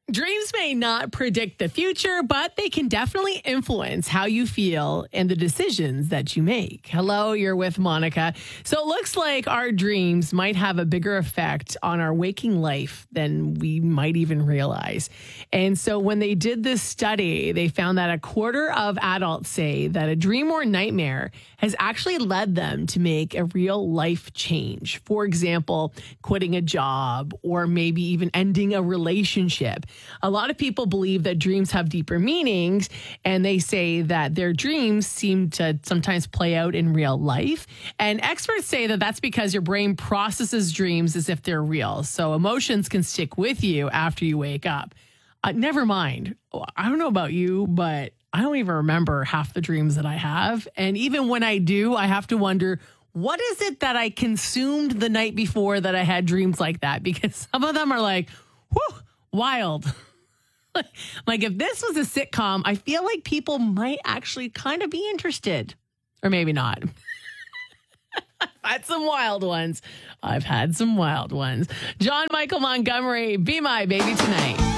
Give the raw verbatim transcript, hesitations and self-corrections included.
Dreams may not predict the future, but they can definitely influence how you feel and the decisions that you make. Hello, you're with Monica. So it looks like our dreams might have a bigger effect on our waking life than we might even realize. And so when they did this study, they found that a quarter of adults say that a dream or nightmare has actually led them to make a real life change. For example, quitting a job or maybe even ending a relationship. A lot of people believe that dreams have deeper meanings, and they say that their dreams seem to sometimes play out in real life. And experts say that that's because your brain processes dreams as if they're real. So emotions can stick with you after you wake up. Uh, never mind. I don't know about you, but I don't even remember half the dreams that I have. And even when I do, I have to wonder, what is it that I consumed the night before that I had dreams like that? Because some of them are like, whew, wild. Like if this was a sitcom, I feel like people might actually kind of be interested. Or maybe not. I've had some wild ones. I've had some wild ones. John Michael Montgomery, Be My Baby Tonight.